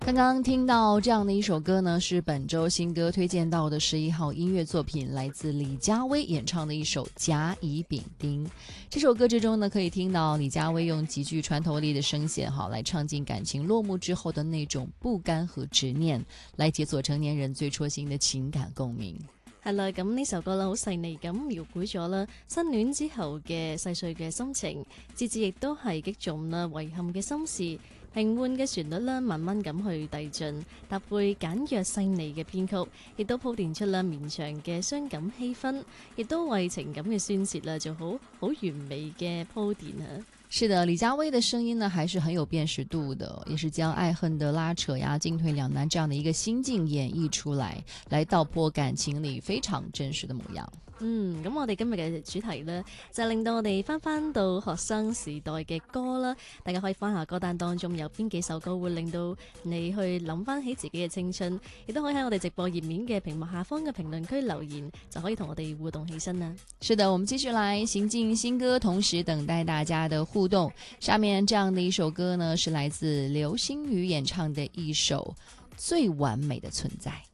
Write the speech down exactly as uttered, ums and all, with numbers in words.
刚刚听到这样的一首歌呢，是本周新歌推荐到的十一号音乐作品，来自李佳薇演唱的一首《甲乙丙丁》。这首歌之中呢，可以听到李佳薇用极具穿透力的声线哈，来唱尽感情落幕之後的那種不甘和執念，來解鎖成年人最戳心的情感共鳴。 係啦，咁呢首歌啦，好細膩咁描繪咗啦新戀之後嘅細碎嘅心情，節節亦都係擊中啦遺憾嘅心事。平緩嘅旋律啦，慢慢咁去遞進，搭配簡約細膩嘅編曲，亦都鋪墊出啦綿長嘅傷感氣氛，亦都為情感嘅宣泄啦做好好完美嘅鋪墊啊！ 是的，李佳薇的聲音呢，還是很有辨識度的，也是將愛恨的拉扯呀、進退兩難這樣的一個心境演繹出來，來道破感情裏非常真實的模樣。 嗯，咁我哋今日嘅主題呢，就令到我哋翻翻到學生時代嘅歌啦。大家可以翻下歌單當中有邊幾首歌會令到你去諗翻起自己嘅青春，亦都可以喺我哋直播頁面嘅屏幕下方嘅評論區留言，就可以同我哋互動起身啦。 是的，我們繼續來行進新歌，同時等待大家的互動。下面這樣的一首歌呢，是來自劉星宇演唱的一首《最完美的存在》。